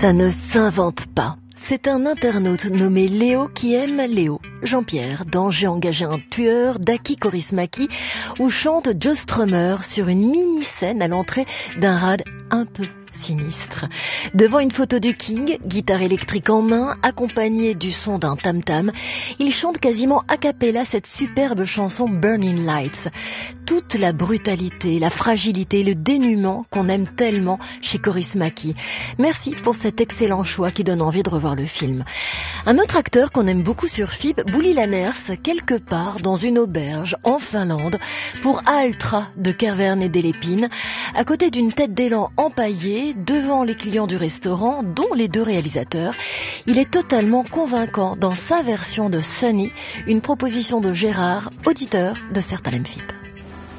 Ça ne s'invente pas. C'est un internaute nommé Léo qui aime Léo. Jean-Pierre, dans J'ai engagé un tueur d'Aki Kaurismäki, où chante Joe Strummer sur une mini-scène à l'entrée d'un rad un peu sinistre. Devant une photo du King, guitare électrique en main, accompagnée du son d'un tam-tam, il chante quasiment a cappella cette superbe chanson Burning Lights. Toute la brutalité, la fragilité, le dénuement qu'on aime tellement chez Kaurismäki. Merci pour cet excellent choix qui donne envie de revoir le film. Un autre acteur qu'on aime beaucoup sur FIB, Bouli Lanners, quelque part dans une auberge en Finlande, pour Altra de Kervern et Delépine, à côté d'une tête d'élan empaillée, devant les clients du restaurant, dont les deux réalisateurs. Il est totalement convaincant dans sa version de Sunny, une proposition de Gérard, auditeur de Certes Alem FIB.